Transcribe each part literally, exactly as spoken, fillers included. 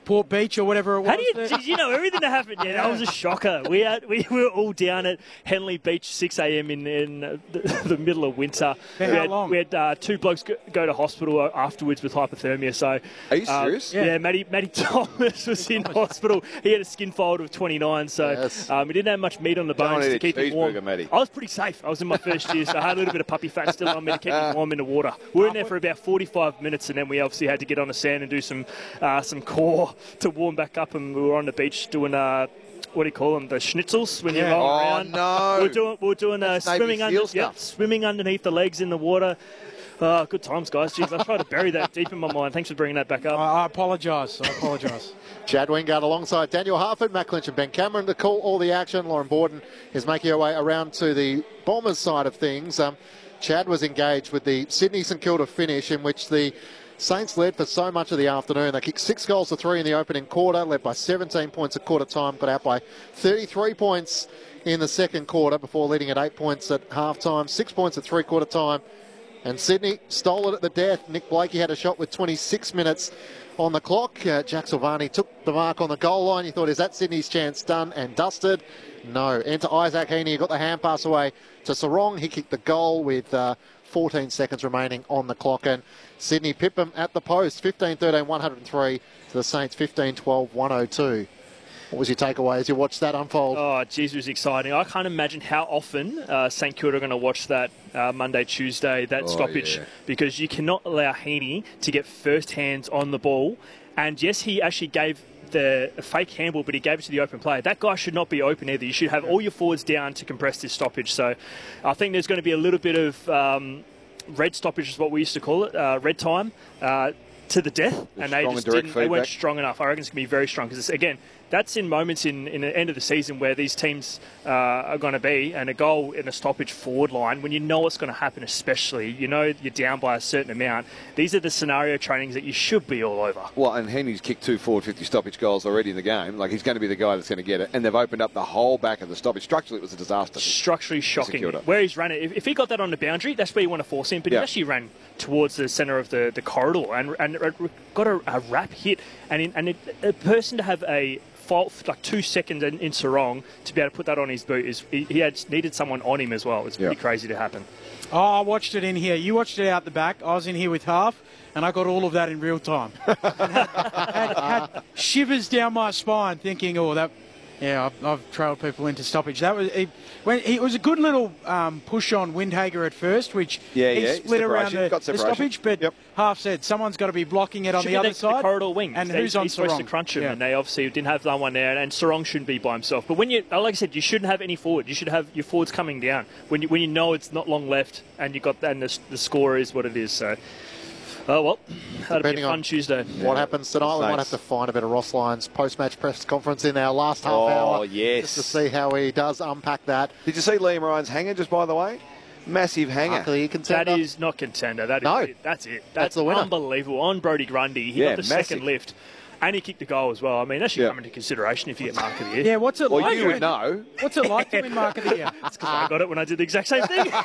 Port Beach or whatever it was. How do you, did you know everything that happened? Yeah, that was a shocker. We had, we were all down at Henley Beach, six a m in, in the, the middle of winter. For we how had, long? We had uh, two blokes go, go to hospital afterwards with hypothermia. So, are you um, serious? Yeah, yeah Matty, Matty Thomas was in hospital. He had a skin fold of twenty-nine, so yes. um, we didn't have much meat on the bones to keep him warm. Matty. I was pretty safe. I was in my first year, so I had a little bit of puppy fat still on me to keep me warm in the water. We were in there for about forty-five minutes, and then we obviously had to get on the sand and do some uh, some core to warm back up, and we were on the beach doing uh, what do you call them, the schnitzels when yeah. you roll oh, around. no. We were doing, we were doing uh, swimming under, yep, swimming underneath the legs in the water. Uh, good times, guys. Jeez, I tried to bury that deep in my mind. Thanks for bringing that back up. I, I apologise. I apologise. Chad Wingard alongside Daniel Harford, Matt Clinch and Ben Cameron to call all the action. Lauren Borden is making her way around to the Bombers side of things. Um, Chad was engaged with the Sydney St Kilda finish, in which the Saints led for so much of the afternoon. They kicked six goals to three in the opening quarter, led by seventeen points at quarter time, got out by thirty-three points in the second quarter before leading at eight points at half time, six points at three quarter time. And Sydney stole it at the death. Nick Blakey had a shot with twenty-six minutes on the clock. Uh, Jack Silvani took the mark on the goal line. You thought, is that Sydney's chance done and dusted? No. Enter Isaac Heaney. He got the hand pass away to Sarong. He kicked the goal with uh, fourteen seconds remaining on the clock. And Sydney pip them at the post. fifteen thirteen, one oh three to the Saints. fifteen twelve, one oh two. What was your takeaway as you watched that unfold? Oh, geez, it was exciting. I can't imagine how often uh, St Kilda are going to watch that uh, Monday, Tuesday, that oh, stoppage, yeah. because you cannot allow Heaney to get first hands on the ball. And yes, he actually gave the fake handball, but he gave it to the open player. That guy should not be open either. You should have all your forwards down to compress this stoppage. So I think there's going to be a little bit of um, red stoppage is what we used to call it, uh, red time, uh, to the death. The and they just and didn't, they weren't strong enough. I reckon it's going to be very strong because, again, that's in moments in, in the end of the season where these teams uh, are going to be, and a goal in a stoppage forward line, when you know what's going to happen, especially, you know you're down by a certain amount. These are the scenario trainings that you should be all over. Well, and Heaney's kicked two forward fifty stoppage goals already in the game. Like, he's going to be the guy that's going to get it. And they've opened up the whole back of the stoppage. Structurally, it was a disaster. Structurally shocking. Where he's ran it, if, if he got that on the boundary, that's where you want to force him. But yeah. he actually ran towards the centre of the, the corridor and, and got a, a wrap hit. And, in, and it, a person to have a fault like two seconds in, in Sarong to be able to put that on his boot is he, he had needed someone on him as well. It's pretty yeah. crazy to happen. Oh, I watched it in here. You watched it out the back. I was in here with half, and I got all of that in real time. had, had, had shivers down my spine, thinking, "Oh, that." Yeah, I've, I've trailed people into stoppage. That was it, when it was a good little um, push on Windhager at first, which yeah, he yeah. split around the, the stoppage. But yep. half said someone's got to be blocking it on Should the other the, side. The corridor wing, and they, who's on he's Sarong? supposed to crunch him, yeah. and they obviously didn't have that one there. And Sarong shouldn't be by himself. But when you, like I said, you shouldn't have any forward. You should have your forwards coming down when you when you know it's not long left, and you got and the, the score is what it is. So. Oh, well, that'll Depending be a fun on Tuesday. What happens tonight, we might have to find a bit of Ross Lyons post-match press conference in our last half oh, hour. Oh, yes. Just to see how he does unpack that. Did you see Liam Ryan's hanger, just by the way? Massive hanger. Luckily, contender. That is not contender. That is no. it. That's it. That's, That's the winner. Unbelievable. On Brodie Grundy, he yeah, got the massive. second lift. And he kicked the goal as well. I mean, that should yeah. come into consideration if you get Mark of the Year. Yeah, what's it well, like? Well, you would know. What's it like to win Mark of the Year? That's because I got it when I did the exact same thing.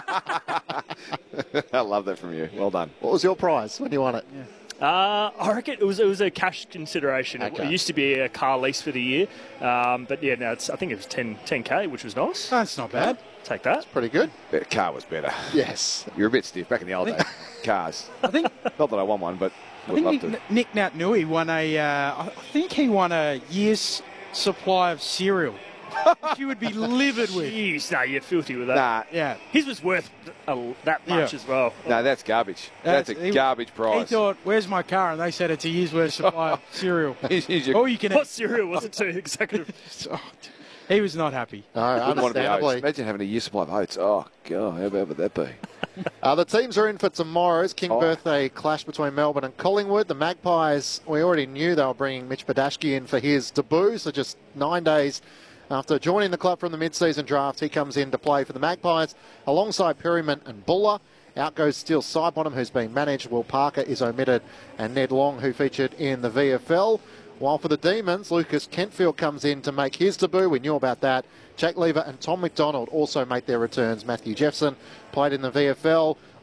I love that from you. Well done. What was your prize when you won it? Yeah. Uh, I reckon it was it was a cash consideration. Okay. It, it used to be a car lease for the year, um, but yeah, now it's I think it was ten k, which was nice. That's not bad. Take that. Pretty good. The car was better. Yes. You're a bit stiff back in the old days. Cars. I think. Not that I won one, but I would think love Nick, to. Nick Nat-Nui won a. Uh, I think he won a year's supply of cereal. Which you would be livid with. Jeez, no, you're filthy with that. Nah, Yeah. His was worth a, that much Yeah. as well. no, that's garbage. That's, That's- a he- garbage He prize. thought, "Where's my car?" And they said it's a year's worth supply of cereal. He's- he's your- Or you can. What cereal was it to executive? Oh, he was not happy. No, Wouldn't want to be oats. understandably. Imagine having a year's supply of oats. Oh, God, how bad would that be? Uh, the teams are in for tomorrow's King Oh. Birthday clash between Melbourne and Collingwood. The Magpies, we already knew they were bringing Mitch Badashki in for his debut, so just nine days after joining the club from the mid-season draft, he comes in to play for the Magpies alongside Perryman and Buller. Out goes Steele Sidebottom, who's being managed. Will Parker is omitted, and Ned Long, who featured in the V F L. While for the Demons, Lucas Kentfield comes in to make his debut. We knew about that. Jake Lever and Tom McDonald also make their returns. Matthew Jeffson played in the V F L.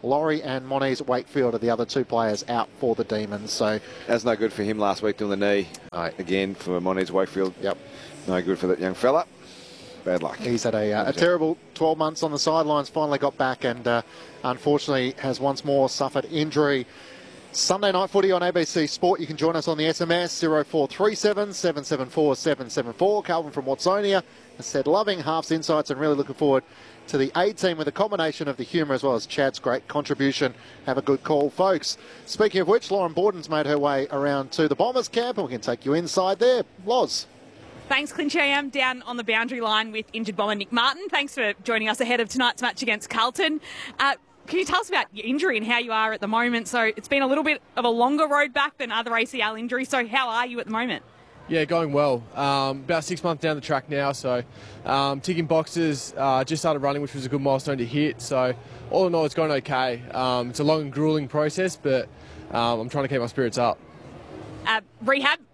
Laurie and Moniz Wakefield are the other two players out for the Demons. So That's no good for him last week doing the knee. No. Again, for Moniz Wakefield. Yep. No good for that young fella. Bad luck. He's had a, uh, a terrible twelve months on the sidelines, finally got back and uh, unfortunately has once more suffered injury. Sunday night footy on A B C Sport. You can join us on the S M S zero four three seven, seven seven four, seven seven four. Calvin from Watsonia has said loving halves insights and really looking forward to the A team with a combination of the humour as well as Chad's great contribution. Have a good call, folks. Speaking of which, Lauren Borden's made her way around to the Bombers camp and we can take you inside there. Loz. Thanks, Clinchy. I am down on the boundary line with injured bomber Nick Martin. Thanks for joining us ahead of tonight's match against Carlton. Uh, can you tell us about your injury and how you are at the moment? So it's been a little bit of a longer road back than other A C L injuries. So how are you at the moment? Yeah, going well. Um, about six months down the track now, so um, ticking boxes. Uh, just started running, which was a good milestone to hit. So all in all, it's going okay. Um, it's a long and grueling process, but um, I'm trying to keep my spirits up. Uh, rehab